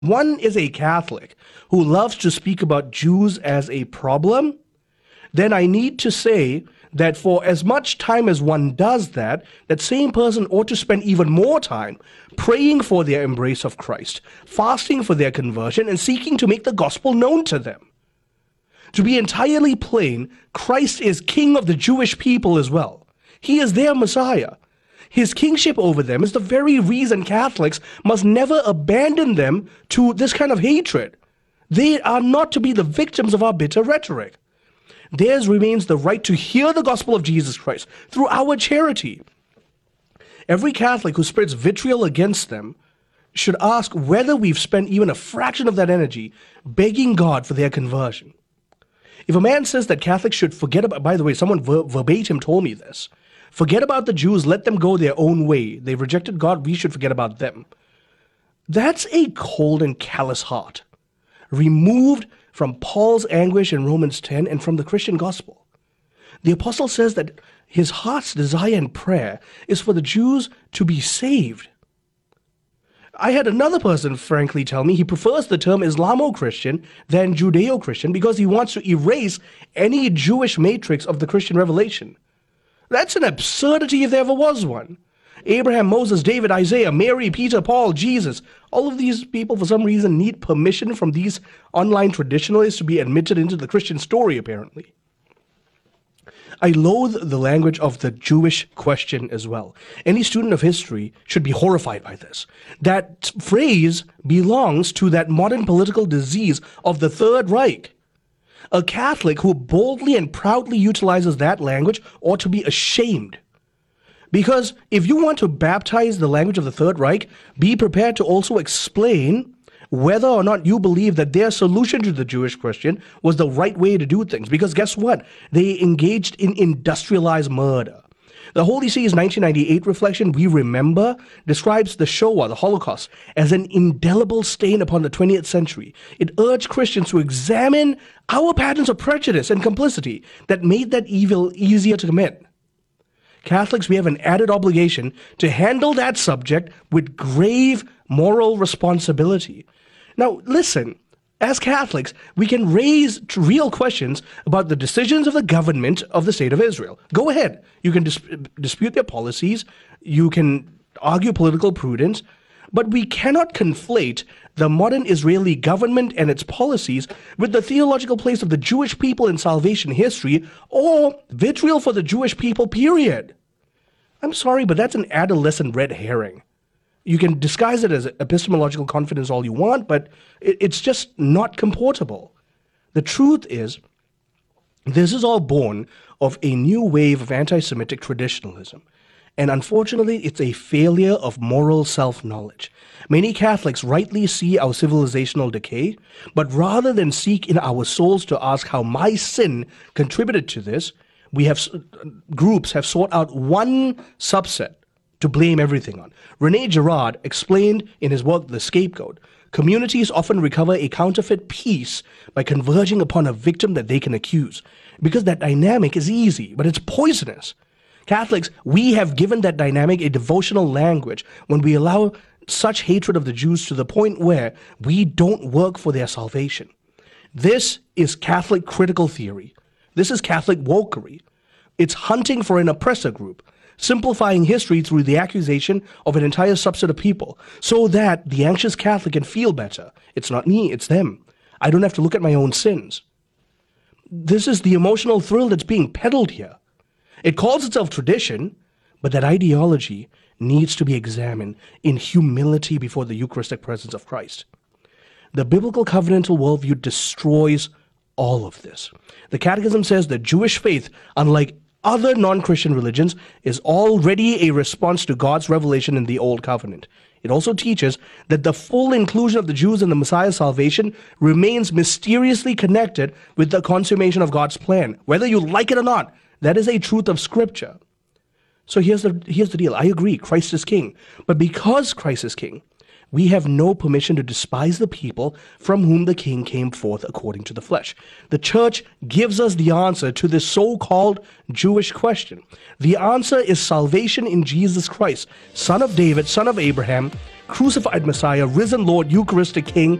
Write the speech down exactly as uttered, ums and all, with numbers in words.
one is a Catholic who loves to speak about Jews as a problem, then I need to say that for as much time as one does that, that same person ought to spend even more time praying for their embrace of Christ, fasting for their conversion, and seeking to make the gospel known to them. To be entirely plain, Christ is king of the Jewish people as well. He is their Messiah. His kingship over them is the very reason Catholics must never abandon them to this kind of hatred. They are not to be the victims of our bitter rhetoric. Theirs remains the right to hear the gospel of Jesus Christ through our charity. Every Catholic who spreads vitriol against them should ask whether we've spent even a fraction of that energy begging God for their conversion. If a man says that Catholics should forget about, by the way, someone ver- verbatim told me this, forget about the Jews, let them go their own way. They've rejected God, we should forget about them. That's a cold and callous heart, removed from Paul's anguish in Romans ten and from the Christian gospel. The apostle says that his heart's desire and prayer is for the Jews to be saved. I had another person frankly tell me he prefers the term Islamo-Christian than Judeo-Christian because he wants to erase any Jewish matrix of the Christian revelation. That's an absurdity if there ever was one. Abraham, Moses, David, Isaiah, Mary, Peter, Paul, Jesus, all of these people for some reason need permission from these online traditionalists to be admitted into the Christian story, apparently. I loathe the language of the Jewish question as well. Any student of history should be horrified by this. That phrase belongs to that modern political disease of the Third Reich. A Catholic who boldly and proudly utilizes that language ought to be ashamed. Because if you want to baptize the language of the Third Reich, be prepared to also explain whether or not you believe that their solution to the Jewish question was the right way to do things. Because guess what? They engaged in industrialized murder. The Holy See's nineteen ninety-eight reflection, We Remember, describes the Shoah, the Holocaust, as an indelible stain upon the twentieth century. It urged Christians to examine our patterns of prejudice and complicity that made that evil easier to commit. Catholics, we have an added obligation to handle that subject with grave moral responsibility. Now, listen, as Catholics, we can raise real questions about the decisions of the government of the State of Israel. Go ahead. You can dis- dispute their policies. You can argue political prudence. But we cannot conflate the modern Israeli government and its policies with the theological place of the Jewish people in salvation history or vitriol for the Jewish people, period. I'm sorry, but that's an adolescent red herring. You can disguise it as epistemological confidence all you want, but it's just not comportable. The truth is, this is all born of a new wave of anti-Semitic traditionalism. And unfortunately, it's a failure of moral self-knowledge. Many Catholics rightly see our civilizational decay, but rather than seek in our souls to ask how my sin contributed to this, we have groups have sought out one subset to blame everything on. René Girard explained in his work, The Scapegoat, communities often recover a counterfeit peace by converging upon a victim that they can accuse, because that dynamic is easy, but it's poisonous. Catholics, we have given that dynamic a devotional language when we allow such hatred of the Jews to the point where we don't work for their salvation. This is Catholic critical theory. This is Catholic wokery. It's hunting for an oppressor group, simplifying history through the accusation of an entire subset of people so that the anxious Catholic can feel better. It's not me, it's them. I don't have to look at my own sins. This is the emotional thrill that's being peddled here. It calls itself tradition, but that ideology needs to be examined in humility before the Eucharistic presence of Christ. The biblical covenantal worldview destroys all of this. The Catechism says that Jewish faith, unlike other non-Christian religions, is already a response to God's revelation in the Old Covenant. It also teaches that the full inclusion of the Jews in the Messiah's salvation remains mysteriously connected with the consummation of God's plan. Whether you like it or not, that is a truth of Scripture. So here's the, here's the deal. I agree, Christ is king. But because Christ is king, we have no permission to despise the people from whom the king came forth according to the flesh. The church gives us the answer to this so-called Jewish question. The answer is salvation in Jesus Christ, Son of David, Son of Abraham, crucified Messiah, risen Lord, Eucharistic King,